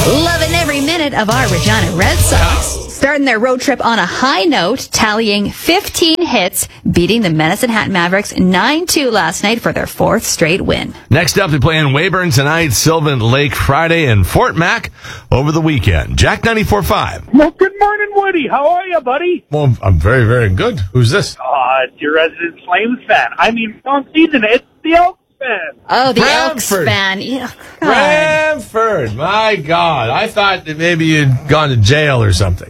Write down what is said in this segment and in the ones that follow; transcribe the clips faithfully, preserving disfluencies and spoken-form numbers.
Loving every minute of our Regina Red Sox. Starting their road trip on a high note, tallying fifteen hits, beating the Medicine Hat Mavericks nine two last night for their fourth straight win. Next up, they play in Weyburn tonight, Sylvan Lake Friday, and Fort Mac over the weekend. Jack ninety-four point five. Well, good morning, Woody. How are you, buddy? Well, I'm very, very good. Who's this? Uh, it's your resident Flames fan. I mean, wrong season. It's the Elks fan. Oh, the Elks Brantford. fan. Yeah, God. Brantford. My God. I thought that maybe you'd gone to jail or something.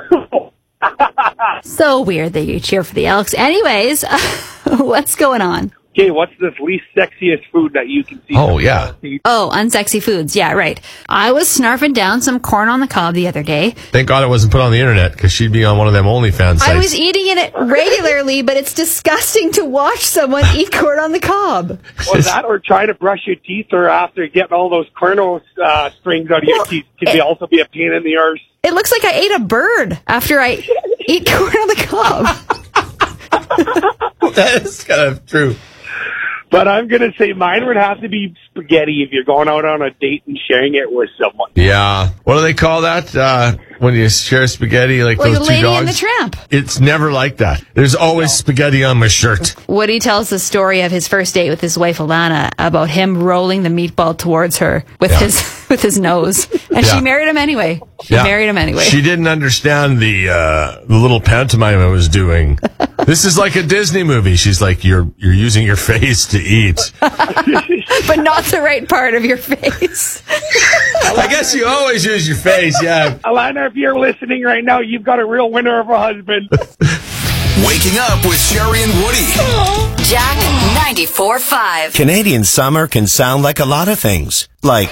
So weird that you cheer for the Elks. Anyways, what's going on? Okay, what's this least sexiest food that you can see? Oh, yeah. Oh, unsexy foods. Yeah, right. I was snarfing down some corn on the cob the other day. Thank God it wasn't put on the internet, because she'd be on one of them OnlyFans sites. I was eating it regularly, but it's disgusting to watch someone eat corn on the cob. Was that or trying to brush your teeth or after getting all those corno uh, strings out of your Well, teeth can it- they also be a pain in the arse? It looks like I ate a bird after I eat corn on the cob. That is kind of true. But I'm going to say mine would have to be spaghetti if you're going out on a date and sharing it with someone. Yeah. What do they call that uh, when you share spaghetti, like, Like those the two Lady and dogs? the Tramp. It's never like that. There's always spaghetti on my shirt. Woody tells the story of his first date with his wife Alana about him rolling the meatball towards her with Yeah. his with his nose, and Yeah. she married him anyway. She Yeah. married him anyway. She didn't understand the uh, the little pantomime I was doing. This is like a Disney movie. She's like, you're you're using your face to eat. But not the right part of your face. I guess you always use your face, yeah. Alana, if you're listening right now, you've got a real winner of a husband. Waking up with Sherry and Woody. Jack ninety-four point five. Canadian summer can sound like a lot of things. Like,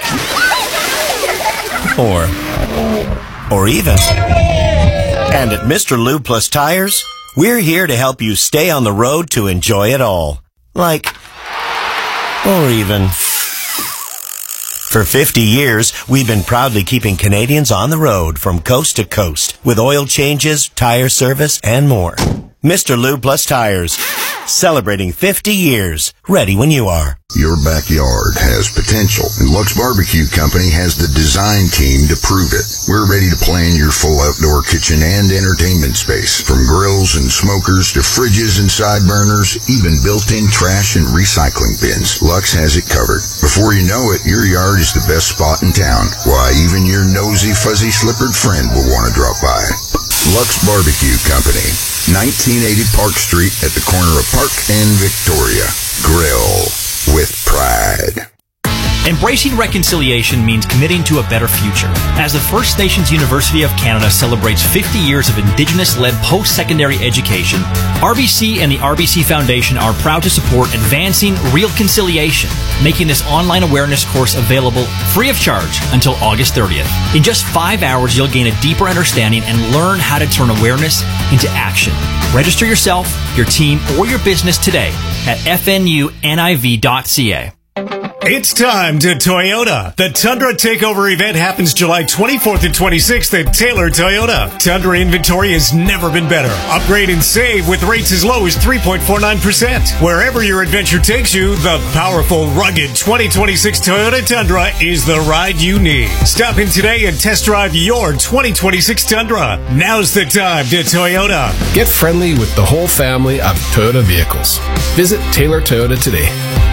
or, or even. And at Mister Lube Plus Tires, we're here to help you stay on the road to enjoy it all. Like, or even. For fifty years, we've been proudly keeping Canadians on the road from coast to coast with oil changes, tire service, and more. Mister Lube Plus Tires, celebrating fifty years, ready when you are. Your backyard has potential, and Lux Barbecue Company has the design team to prove it. We're ready to plan your full outdoor kitchen and entertainment space, from grills and smokers to fridges and side burners, even built-in trash and recycling bins. Lux has it covered. Before you know it, your yard is the best spot in town. Why, even your nosy, fuzzy-slippered friend will want to drop by. Lux Barbecue Company, nineteen eighty Park Street at the corner of Park and Victoria. Grill with pride. Embracing reconciliation means committing to a better future. As the First Nations University of Canada celebrates fifty years of Indigenous-led post-secondary education, R B C and the R B C Foundation are proud to support advancing real conciliation, making this online awareness course available free of charge until August thirtieth. In just five hours, you'll gain a deeper understanding and learn how to turn awareness into action. Register yourself, your team, or your business today at f n u n i v dot c a. It's time to Toyota. The Tundra Takeover event happens July twenty-fourth and twenty-sixth at Taylor Toyota. Tundra inventory has never been better. Upgrade and save with rates as low as three point four nine percent. Wherever your adventure takes you, the powerful, rugged twenty twenty-six Toyota Tundra is the ride you need. Stop in today and test drive your twenty twenty-six Tundra. Now's the time to Toyota. Get friendly with the whole family of Toyota vehicles. Visit Taylor Toyota today.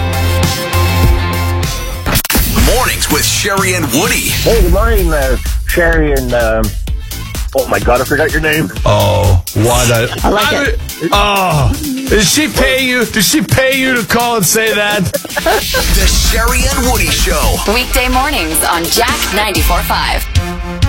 Mornings with Sherry and Woody. Hey, good morning, uh, Sherry and, um, oh my God, I forgot your name. Oh, what a... I like it. Oh, did she pay you? Did she pay you to call and say that? The Sherry and Woody Show. Weekday mornings on Jack ninety-four point five.